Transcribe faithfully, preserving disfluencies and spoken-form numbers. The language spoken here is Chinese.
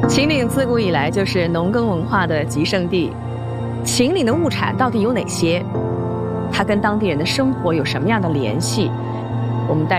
秦岭自古以来就是农耕文化的集盛地，秦岭的物产到底有哪些？它跟当地人的生活有什么样的联系？我们带